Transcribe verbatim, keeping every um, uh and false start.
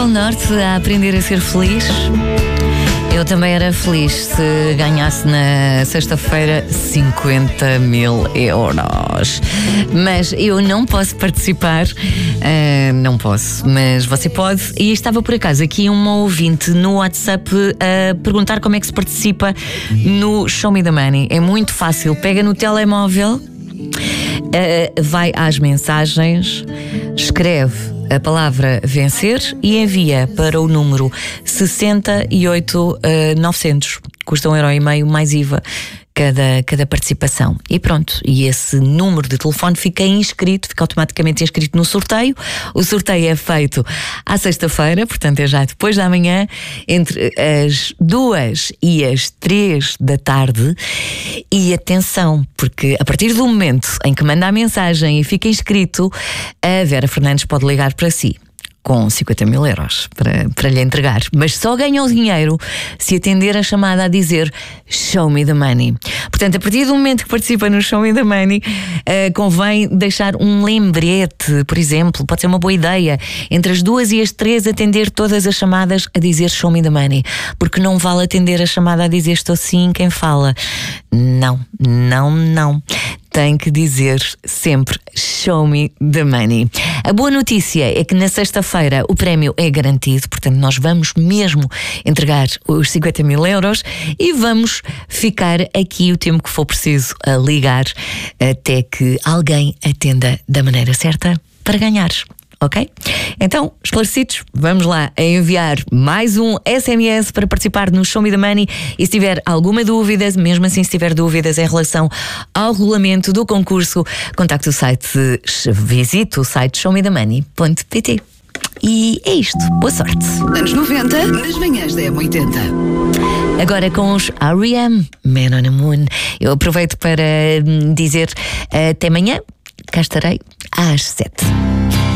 Polo Norte a aprender a ser feliz. Eu também era feliz se ganhasse na sexta-feira cinquenta mil euros. Mas eu não posso participar, uh, não posso, mas você pode. E estava por acaso aqui uma ouvinte no WhatsApp a perguntar como é que se participa no Show Me the Money. É muito fácil, pega no telemóvel, uh, vai às mensagens, escreve a palavra vencer e envia para o número sessenta e oito mil e novecentos. Custa um euro e meio mais I V A cada, cada participação. E pronto, e esse número de telefone fica inscrito, fica automaticamente inscrito no sorteio. O sorteio é feito à sexta-feira, portanto é já depois da manhã, entre as duas e as três da tarde. E atenção, porque a partir do momento em que manda a mensagem e fica inscrito, a Vera Fernandes pode ligar para si com cinquenta mil euros para, para lhe entregar. Mas só ganha o dinheiro se atender a chamada a dizer Show Me the Money. Portanto, a partir do momento que participa no Show Me the Money, uh, convém deixar um lembrete, por exemplo, pode ser uma boa ideia, entre as duas e as três atender todas as chamadas a dizer Show Me the Money, porque não vale atender a chamada a dizer estou sim quem fala. Não, não, não. Tem que dizer sempre Show Me the Money. A boa notícia é que na sexta-feira o prémio é garantido, portanto nós vamos mesmo entregar os cinquenta mil euros e vamos ficar aqui o tempo que for preciso a ligar até que alguém atenda da maneira certa para ganhar. Ok? Então, esclarecidos, vamos lá a enviar mais um S M S para participar no Show Me the Money. E se tiver alguma dúvida, mesmo assim se tiver dúvidas em relação ao regulamento do concurso, contacte o site, visite o site show me the money ponto pt. E é isto, boa sorte. Anos noventa, nas manhãs da M oitenta. Agora com os R E M, Man on the Moon. Eu aproveito para dizer até amanhã, cá estarei às sete.